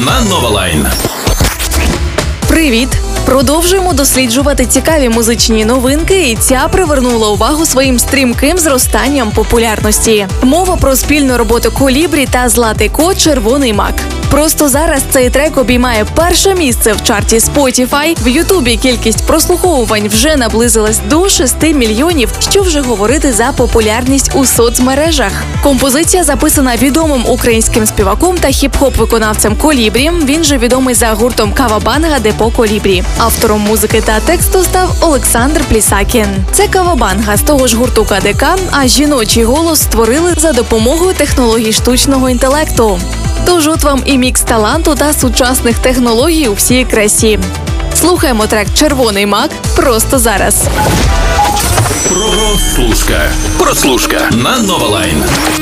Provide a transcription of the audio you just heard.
на Нова Лайн. Привіт! Продовжуємо досліджувати цікаві музичні новинки, і ця привернула увагу своїм стрімким зростанням популярності. Мова про спільну роботу Колібрі та Златий Кот «Червоний мак». Просто зараз цей трек обіймає перше місце в чарті Spotify. В Ютубі кількість прослуховувань вже наблизилась до 6 мільйонів, що вже говорити за популярність у соцмережах. Композиція записана відомим українським співаком та хіп-хоп-виконавцем Колібрі. Він же відомий за гуртом Кавабанга Депо Колібрі. Автором музики та тексту став Олександр Плісакін. Це Кавабанга з того ж гурту КДК, а жіночий голос створили за допомогою технологій штучного інтелекту. Тож от вам і мікс таланту та сучасних технологій у всій красі. Слухаємо трек «Червоний мак» просто зараз. Прослушка на Нова Лайн.